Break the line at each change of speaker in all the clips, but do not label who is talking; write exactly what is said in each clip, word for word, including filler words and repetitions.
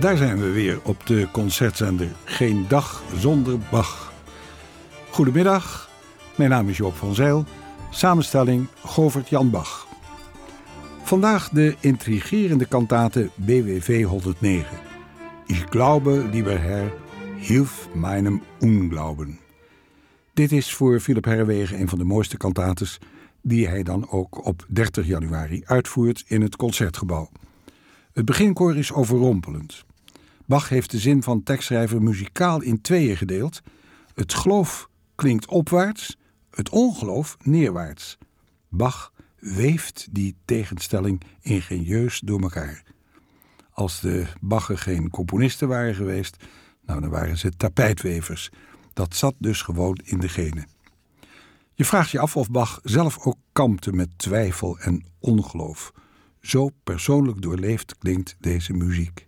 Daar zijn we weer op de concertzender Geen Dag Zonder Bach. Goedemiddag, mijn naam is Joop van Zijl, samenstelling Govert Jan Bach. Vandaag de intrigerende kantate B W V honderdnegen. Ich glaube, lieber Herr, hilf meinem Unglauben. Dit is voor Philip Herrewegen een van de mooiste kantates die hij dan ook op dertig januari uitvoert in het Concertgebouw. Het beginkoor is overrompelend. Bach heeft de zin van tekstschrijver muzikaal in tweeën gedeeld. Het geloof klinkt opwaarts, het ongeloof neerwaarts. Bach weeft die tegenstelling ingenieus door elkaar. Als de Bachen geen componisten waren geweest, nou dan waren ze tapijtwevers. Dat zat dus gewoon in de genen. Je vraagt je af of Bach zelf ook kampte met twijfel en ongeloof. Zo persoonlijk doorleefd klinkt deze muziek.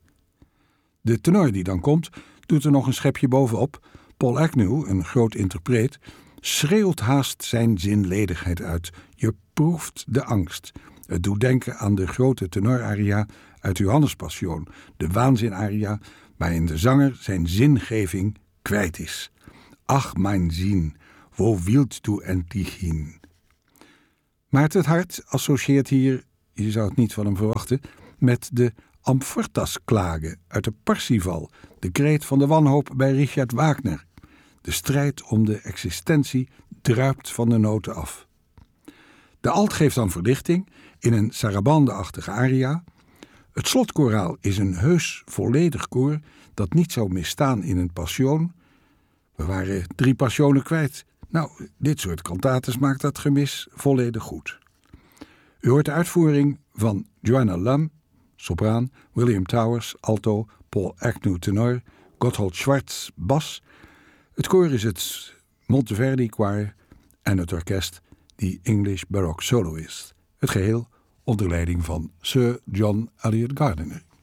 De tenor die dan komt, doet er nog een schepje bovenop. Paul Agnew, een groot interpreet, schreeuwt haast zijn zinledigheid uit. Je proeft de angst. Het doet denken aan de grote tenoraria uit Johannespassion, de waanzinaria, waarin de zanger zijn zingeving kwijt is. Ach, mijn zin, wo wilt du endlich hin? Maarten het Hart associeert hier, je zou het niet van hem verwachten, met de Amfortas-klage uit de Parsifal, de kreet van de wanhoop bij Richard Wagner. De strijd om de existentie druipt van de noten af. De alt geeft dan verlichting in een sarabande-achtige aria. Het slotkoraal is een heus volledig koor dat niet zou misstaan in een passion. We waren drie passionen kwijt. Nou, dit soort kantates maakt dat gemis volledig goed. U hoort de uitvoering van Joanna Lum, sopraan, William Towers, alto, Paul Agnew, tenor, Gotthold Schwartz, bas. Het koor is het Monteverdi Choir en het orkest die English Baroque Soloist. Het geheel onder leiding van Sir John Eliot Gardiner.